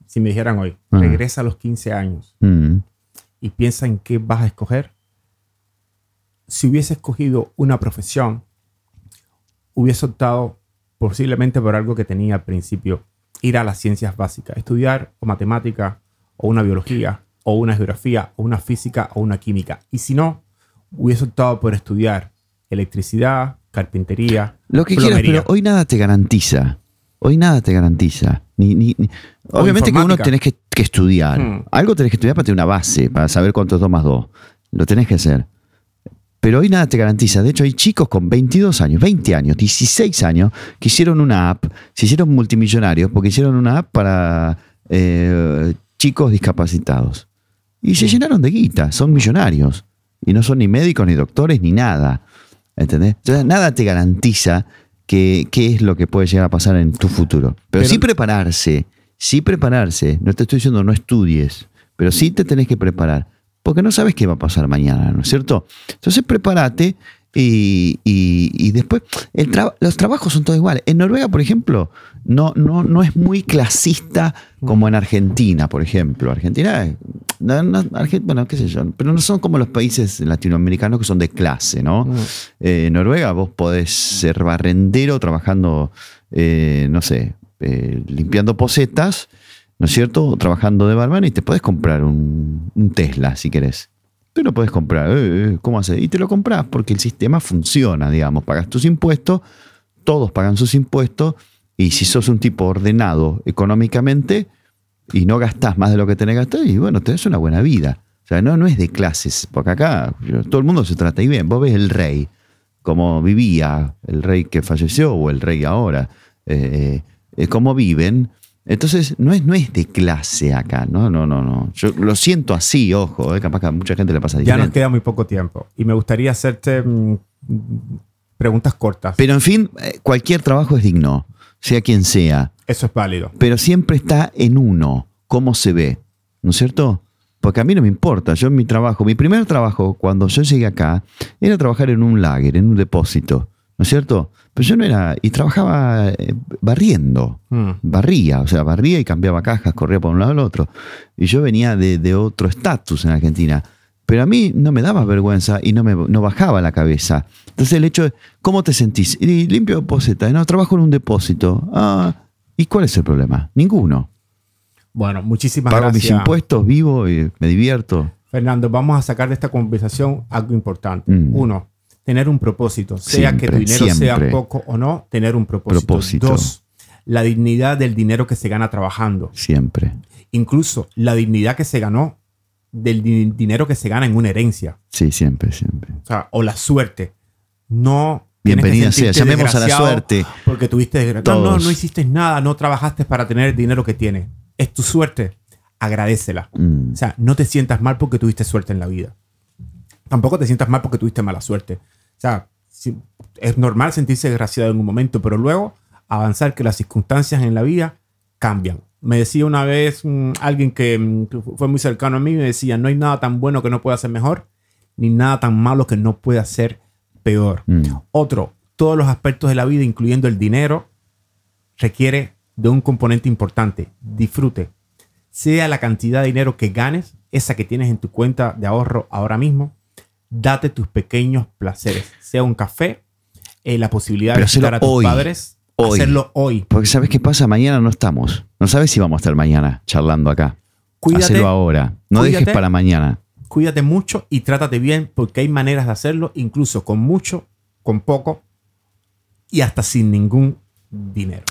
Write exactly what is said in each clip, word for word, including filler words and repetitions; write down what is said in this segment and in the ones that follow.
si me dijeran hoy, Ah. regresa a los quince años Mm. y piensa en qué vas a escoger, si hubiese escogido una profesión, hubiese optado posiblemente por algo que tenía al principio, ir a las ciencias básicas, estudiar o matemática, o una biología, o una geografía, o una física, o una química. Y si no, hubiese optado por estudiar electricidad, carpintería, Lo que quieras, plomería. pero hoy nada te garantiza. Hoy nada te garantiza. Ni, ni, ni- Obviamente que uno informática. tenés que, que estudiar. Hmm. Algo tenés que estudiar para tener una base, para saber cuánto es dos más dos. Lo tenés que hacer. Pero hoy nada te garantiza. De hecho, hay chicos con veintidós años, veinte años, dieciséis años que hicieron una app, se hicieron multimillonarios porque hicieron una app para eh, chicos discapacitados. Y se llenaron de guita, son millonarios. Y no son ni médicos, ni doctores, ni nada. ¿Entendés? Entonces, nada te garantiza que, qué es lo que puede llegar a pasar en tu futuro. Pero, Pero- sí prepararse, sí prepararse. No te estoy diciendo no estudies, pero sí te tenés que preparar. Porque no sabes qué va a pasar mañana, ¿no es cierto? Entonces prepárate y, y, y después el tra- los trabajos son todos iguales. En Noruega, por ejemplo, no, no, no es muy clasista como en Argentina, por ejemplo. Argentina, es- no, no, Argen- bueno, qué sé yo, pero no son como los países latinoamericanos que son de clase, ¿no? Mm. Eh, en Noruega vos podés ser barrendero trabajando, eh, no sé, eh, limpiando posetas, ¿no es cierto? O trabajando de barman y te podés comprar un, un Tesla si querés. Tú lo podés comprar. Eh, eh, ¿Cómo haces? Y te lo compras porque el sistema funciona, digamos. Pagas tus impuestos, todos pagan sus impuestos y si sos un tipo ordenado económicamente y no gastás más de lo que tenés que gastar, y bueno, tenés una buena vida. O sea, no, no es de clases, porque acá todo el mundo se trata y bien. Vos ves el rey, cómo vivía el rey que falleció o el rey ahora, eh, eh, cómo viven. Entonces, no es, no es de clase acá, no, no, no, no. Yo lo siento así, ojo, eh, capaz que a mucha gente le pasa Ya diferente. nos queda muy poco tiempo y me gustaría hacerte mm, preguntas cortas. Pero en fin, eh, cualquier trabajo es digno, sea quien sea. Eso es válido. Pero siempre está en uno, cómo se ve, ¿no es cierto? Porque a mí no me importa, yo en mi trabajo, mi primer trabajo cuando yo llegué acá era trabajar en un lager, en un depósito, ¿no es cierto? Pero yo no era, y trabajaba eh, barriendo, Mm. barría, o sea, barría y cambiaba cajas, corría por un lado al otro. Y yo venía de, de otro estatus en Argentina. Pero a mí no me daba vergüenza y no me no bajaba la cabeza. Entonces el hecho de, ¿cómo te sentís? Y limpio poseta, no, trabajo en un depósito. Ah, ¿y cuál es el problema? Ninguno. Bueno, muchísimas Pago gracias. mis impuestos, vivo y me divierto. Fernando, vamos a sacar de esta conversación algo importante. Mm. Uno, tener un propósito. Sea Siempre, que tu dinero sea siempre. poco o no, tener un propósito. Propósito. Dos, la dignidad del dinero que se gana trabajando. Siempre. Incluso la dignidad que se ganó del di- dinero que se gana en una herencia. Sí, siempre, siempre. O sea, o la suerte. No tienes que Bienvenida sea, sentirte llamemos a la desgraciado suerte. porque tuviste desgracia. No, no, Todos. no hiciste nada, no trabajaste para tener el dinero que tienes. Es tu suerte. Agradécela. Mm. O sea, no te sientas mal porque tuviste suerte en la vida. Tampoco te sientas mal porque tuviste mala suerte. O sea, si- es normal sentirse desgraciado en un momento, pero luego avanzar que las circunstancias en la vida cambian. Me decía una vez mm, alguien que, mm, que fue muy cercano a mí, me decía, no hay nada tan bueno que no pueda ser mejor, ni nada tan malo que no pueda ser peor. Mm. Otro, todos los aspectos de la vida, incluyendo el dinero, requiere de un componente importante, disfrute. Sea la cantidad de dinero que ganes, esa que tienes en tu cuenta de ahorro ahora mismo, date tus pequeños placeres. Sea un café, eh, la posibilidad Pero de visitar hacerlo a tus hoy, padres, hoy. hacerlo hoy. Porque ¿sabes qué pasa? Mañana no estamos. No sabes si vamos a estar mañana charlando acá. Cuídate, Hacelo ahora. No cuídate. dejes para mañana. Cuídate mucho y trátate bien porque hay maneras de hacerlo, incluso con mucho, con poco y hasta sin ningún dinero.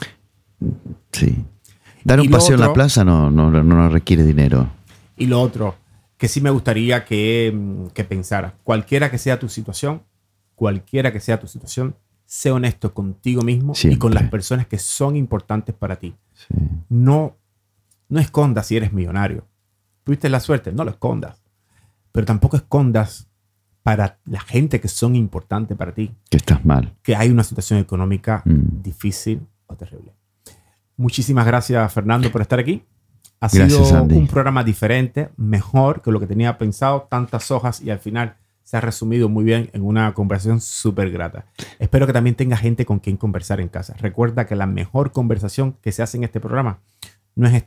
Sí. Dar Y un lo paseo en la otro- plaza no, no, no, no requiere dinero. Y lo otro, que sí me gustaría que, mm, que pensara, cualquiera que sea tu situación, cualquiera que sea tu situación, sé honesto contigo mismo y con Siempre. las personas que son importantes para ti. Sí. No, no escondas si eres millonario. ¿Tuviste la suerte? No lo escondas. Pero tampoco escondas para la gente que son importantes para ti, Que estás mal. que hay una situación económica Mm. difícil o terrible. Muchísimas gracias, Fernando, por estar aquí. Ha Gracias, sido Andy. un programa diferente, mejor que lo que tenía pensado, tantas hojas y al final se ha resumido muy bien en una conversación súper grata. Espero que también tenga gente con quien conversar en casa. Recuerda que la mejor conversación que se hace en este programa no es